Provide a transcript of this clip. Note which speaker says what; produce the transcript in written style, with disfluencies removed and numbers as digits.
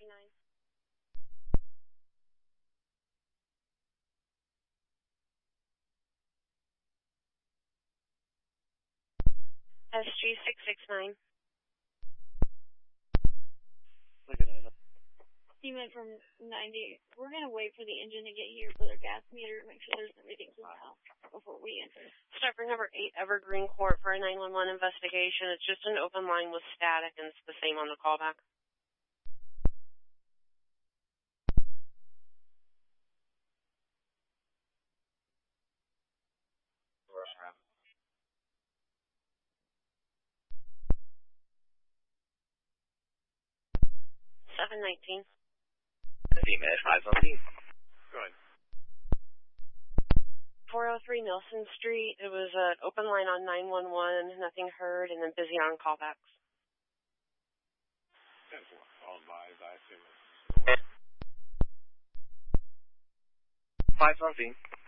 Speaker 1: 59. SG669.
Speaker 2: He went from 90. We're going to wait for the engine to get here for their gas meter to make sure there's everything clean out before we enter.
Speaker 1: Stopper number 8, Evergreen Court for a 911 investigation. It's just an open line with static, and it's the same on the callback. $719.
Speaker 3: Email 517.
Speaker 4: Go ahead.
Speaker 1: 403 Nelson Street. It was an open line on 911, nothing heard, and then busy on callbacks.
Speaker 4: 10-4. All advised, I assume it's...
Speaker 3: 517.